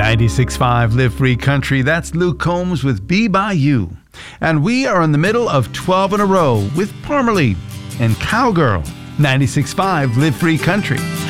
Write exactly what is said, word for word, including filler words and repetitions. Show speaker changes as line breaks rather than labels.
ninety-six point five Live Free Country, that's Luke Combs with Be By You. And we are in the middle of twelve in a row with Parmalee and Cowgirl. ninety-six point five Live Free Country.